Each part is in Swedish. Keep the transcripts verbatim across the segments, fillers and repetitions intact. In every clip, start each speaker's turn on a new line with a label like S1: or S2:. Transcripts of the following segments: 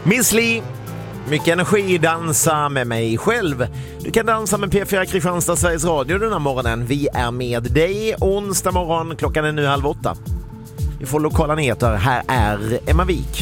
S1: Miss Li, mycket energi, dansa med mig själv. Du kan dansa med P fyra Kristianstad, Sveriges Radio den här morgonen. Vi är med dig onsdag morgon, klockan är nu halv åtta. Vi får lokala nyheter, här är Emma Wik.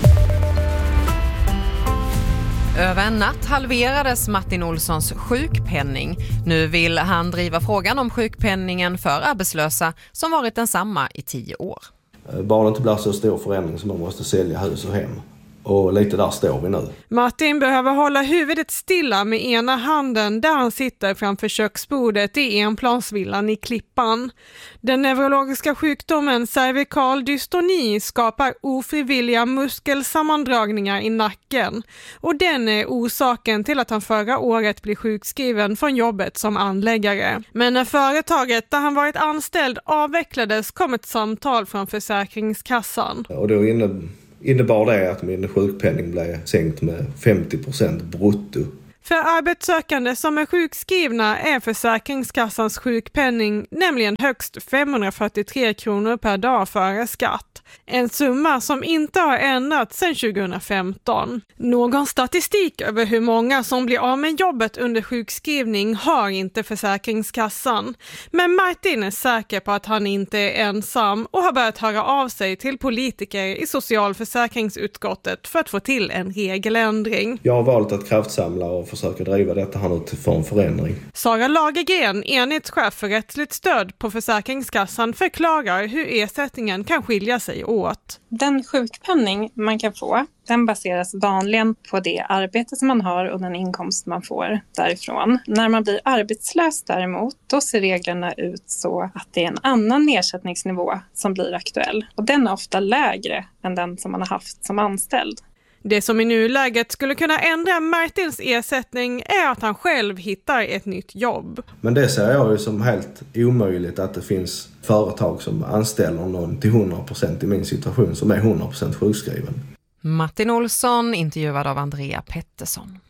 S2: Över en natt halverades Martin Olssons sjukpenning. Nu vill han driva frågan om sjukpenningen för arbetslösa som varit densamma i tio år.
S3: Bara det inte blir så stor förändring som man måste sälja hus och hem. Och lite där står vi nu.
S4: Martin behöver hålla huvudet stilla med ena handen där han sitter framför köksbordet i enplansvillan i Klippan. Den neurologiska sjukdomen cervikal dystoni skapar ofrivilliga muskelsammandragningar i nacken. Och den är orsaken till att han förra året blev sjukskriven från jobbet som anläggare. Men när företaget där han varit anställd avvecklades kom ett samtal från Försäkringskassan.
S3: Och då inne... innebar det att min sjukpenning blev sänkt med femtio procent brutto.
S4: För arbetssökande som är sjukskrivna är Försäkringskassans sjukpenning nämligen högst femhundrafyrtiotre kronor per dag före skatt. En summa som inte har ändrats sedan tjugohundrafemton. Någon statistik över hur många som blir av med jobbet under sjukskrivning har inte Försäkringskassan. Men Martin är säker på att han inte är ensam och har börjat höra av sig till politiker i socialförsäkringsutskottet för att få till en regeländring.
S3: Jag har valt att kraftsamla och försöka driva detta här nu till för en förändring.
S4: Sara Lagergren, enhetschef för rättsligt stöd på Försäkringskassan, förklarar hur ersättningen kan skilja sig åt.
S5: Den sjukpenning man kan få, den baseras vanligen på det arbete som man har och den inkomst man får därifrån. När man blir arbetslös däremot, då ser reglerna ut så att det är en annan ersättningsnivå som blir aktuell. Och den är ofta lägre än den som man har haft som anställd.
S4: Det som i nuläget skulle kunna ändra Martins ersättning är att han själv hittar ett nytt jobb.
S3: Men det ser jag ju som helt omöjligt att det finns företag som anställer någon till hundra procent i min situation som är hundra procent sjukskriven.
S2: Martin Olsson intervjuad av Andrea Pettersson.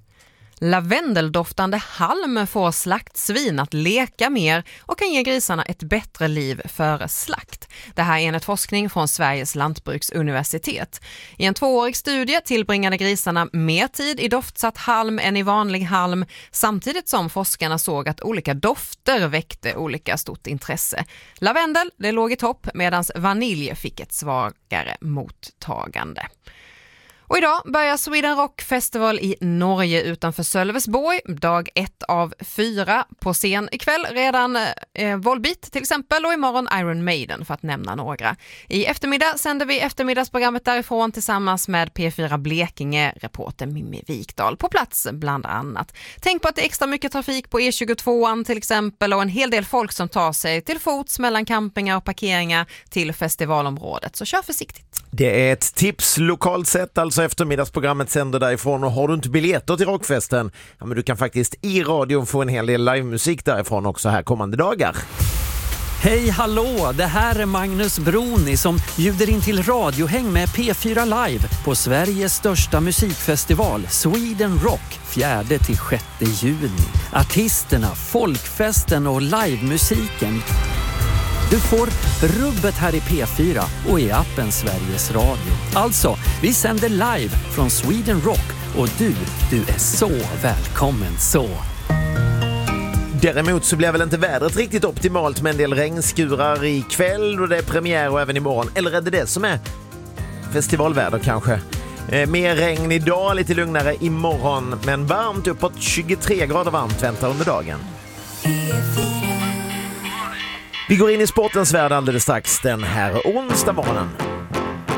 S2: Lavendeldoftande halm får slaktsvin att leka mer och kan ge grisarna ett bättre liv före slakt. Det här är enligt forskning från Sveriges lantbruksuniversitet. I en tvåårig studie tillbringade grisarna mer tid i doftsatt halm än i vanlig halm, samtidigt som forskarna såg att olika dofter väckte olika stort intresse. Lavendel, det låg i topp, medan vanilj fick ett svagare mottagande. Och idag börjar Sweden Rock Festival i Norge utanför Sölvesborg. Dag ett av fyra på scen ikväll. Redan eh, Volbeat till exempel och imorgon Iron Maiden för att nämna några. I eftermiddag sänder vi eftermiddagsprogrammet därifrån tillsammans med P fyra Blekinge, reporter Mimmi Vikdal på plats bland annat. Tänk på att det är extra mycket trafik på E tjugotvå till exempel och en hel del folk som tar sig till fots mellan campingar och parkeringar till festivalområdet. Så kör försiktigt.
S1: Det är ett tips lokalt sett, alltså eftermiddagsprogrammet sänder därifrån, och har du inte biljetter till rockfesten, ja, men du kan faktiskt i radion få en hel del livemusik därifrån också här kommande dagar.
S6: Hej hallå, det här är Magnus Broni som bjuder in till radiohäng med P fyra Live på Sveriges största musikfestival Sweden Rock fjärde till sjätte juni. Artisterna, folkfesten och livemusiken. Du får rubbet här i P fyra och i appen Sveriges Radio. Alltså, vi sänder live från Sweden Rock och du, du är så välkommen så.
S1: Däremot så blir väl inte vädret riktigt optimalt med en del regnskurar ikväll och det är premiär och även imorgon. Eller är det det som är festivalväder kanske? Eh, mer regn idag, lite lugnare imorgon, men varmt uppåt tjugotre grader varmt väntar under dagen. Vi går in i sportens värld alldeles strax den här onsdag morgonen.